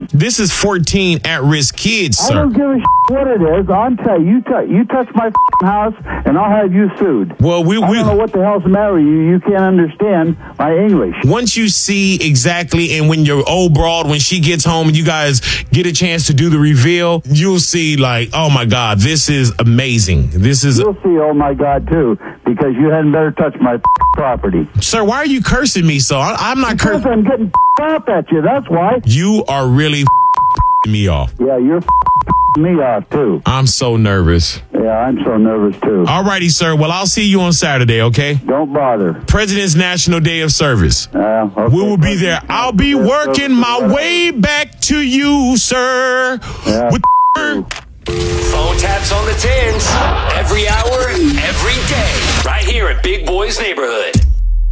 This is 14 at-risk kids, I sir. don't give a what it is. I'll tell you, you touch my house, and I'll have you sued. Well, I don't know what the hell's the matter with you. You can't understand my English. Once you see exactly, and when your old broad, when she gets home and you guys get a chance to do the reveal, you'll see like, oh my God, this is amazing. You'll see, oh my God, too, because you hadn't better touch my property. Sir, why are you cursing me so? I'm not cursing. Because I'm getting up at you, that's why. You are really me off. Yeah, you're me off, too. I'm so nervous. Yeah, I'm so nervous, too. All righty, sir. Well, I'll see you on Saturday, okay? Don't bother. President's National Day of Service. Okay. We will be there. I'll be working my way back to you, sir. Yeah. With Phone taps on the tins. Every hour, every day. Right here at Big Boy's Neighborhood.